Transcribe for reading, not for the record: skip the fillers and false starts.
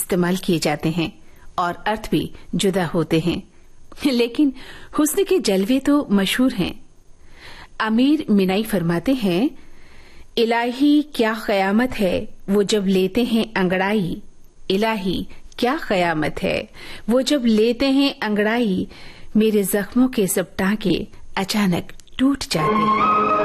इस्तेमाल किए जाते हैं और अर्थ भी जुदा होते हैं, लेकिन हुस्न के जलवे तो मशहूर हैं। अमीर मिनाई फरमाते हैं, इलाही क्या क़यामत है वो जब लेते हैं अंगड़ाई, इलाही क्या क़यामत है वो जब लेते हैं अंगड़ाई, मेरे जख्मों के सब टांके अचानक टूट जाते हैं।